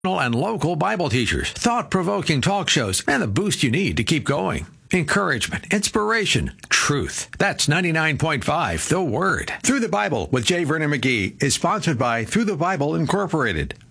and local Bible teachers, thought-provoking talk shows, and the boost you need to keep going. Encouragement, inspiration, truth. That's 99.5 The Word. Through the Bible with J. Vernon McGee is sponsored by Through the Bible Incorporated.